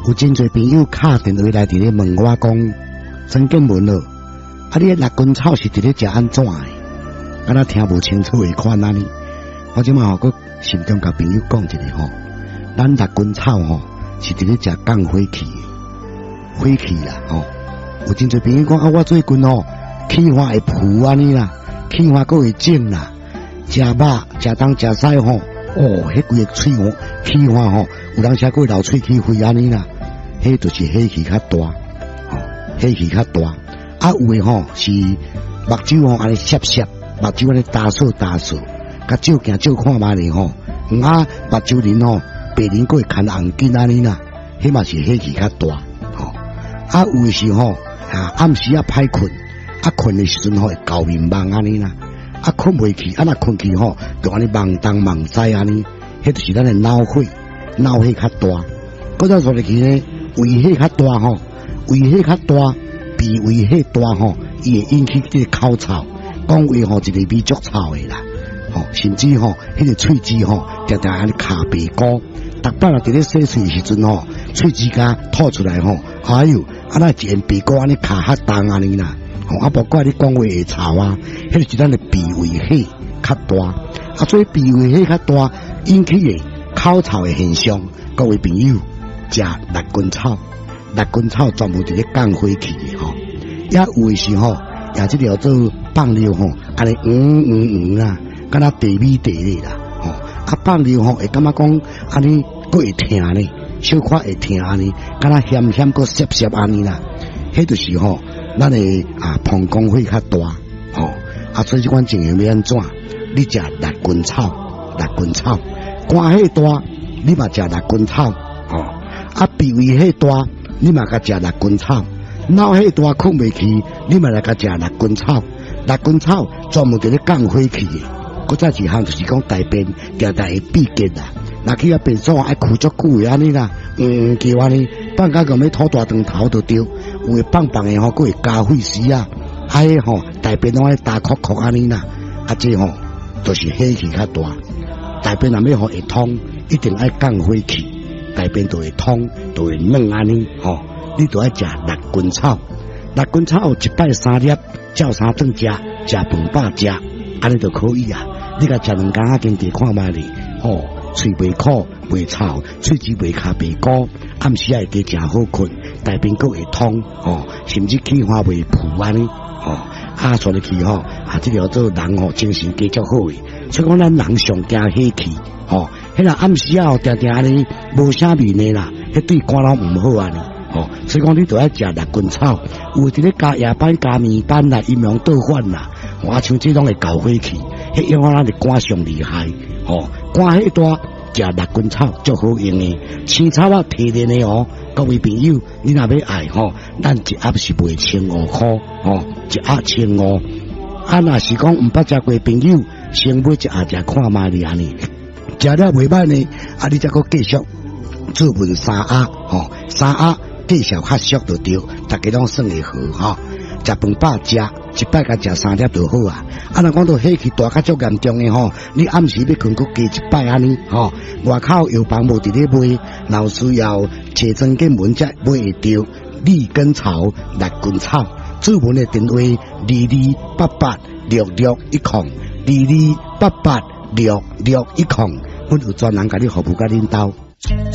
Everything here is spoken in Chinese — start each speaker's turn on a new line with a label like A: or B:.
A: 有真侪朋友敲电话来伫咧问我讲，曾建文咯，你六根草是伫咧食安怎的？敢若听无清楚的款安尼。我即马搁心中甲朋友讲一下咱六根草是伫咧食降火气的，火气啦有真侪朋友讲我最近气化会浮安尼啦，气化搁会肿啦，食肉食东食西迄规个喙气化有人写过流喙气肺安尼啦，迄就是火气较大，火气较大。有诶是目睭安尼涩涩，目睭安尼打扫，甲照镜照看嘛咧目睭鳞白鳞佫会牵红筋安尼啦，迄嘛是火气较大有诶是暗时歹困，困诶时阵会搞面梦安尼啦。困袂去，若困去就安尼梦东梦西安尼，迄就是咱诶脑火较大。搁再说入去呢，胃火较大胃火较大，脾胃火大伊会引起这个口臭，讲话一个味足臭诶啦，甚至迄个喙齿常常安尼卡白膏，逐摆若伫咧洗喙时阵喙齿甲吐出来哎哟，那一片白膏安尼卡较重安尼啦。不怪你讲话会臭迄就是咱的脾胃火较大，所以脾胃火较大引起的口臭的现象。各位朋友，食六根草专门伫咧降火气的也有的是也即条做放尿安尼啦，敢若地米地咧啦放尿会感觉讲安尼佫会疼咧，小可会疼安尼，敢若咸佫涩涩安尼啦，迄就是咱的膀胱火较大所以这款情形要安怎？你食六根草，肝火大，你嘛食六根草脾胃火大，你嘛甲食六根草，脑火大困袂去，你嘛来甲食六根草。六根草专门伫咧降火气的。搁再一项就是讲大便常常会闭结啦，若去便所爱哭足久的安尼啦，叫安尼，放甲咁要吐大肠头就对。有诶棒的佫会加血丝大便拢爱大壳壳安尼啦，这就是火气较大。大便若要会通，一定爱降火气，大便就会通，就会软安尼你就爱食六根草。六根草一摆3粒，照3顿食，食饭饱食，安尼就可以啊。你甲食2工经过看卖咧，喙袂苦袂臭，喙齿袂卡白膏，暗时会加食好困，大便佫会通甚至气化袂浮安尼说入去这条做人精神加足好诶。所以讲咱人上惊火气迄个暗时常常安尼无啥面诶啦，迄对肝脑毋好安尼所以讲你都要食六根草，有伫咧加夜班加眠班啦，阴阳倒反啦，像这种会搞火气，迄影响咱的肝上厉害肝火大。食六根草足好用诶，青草提炼诶各位朋友，你若要爱咱一盒是卖1500块一盒1500。若是讲毋捌食过朋友，先买一盒食看卖咧安尼，食了袂歹呢，你再搁继续做问3盒3盒继续发俗就对，大家拢算会好食饭饱食，一摆甲食3粒就好啊。若讲到火气大较足严重的你暗时要困，佫加一摆安尼外口药房无伫咧卖，若需要找曾建文才买会到利根草、六根草。主文的电话22886610，22886610，阮有专人甲你服务甲领导。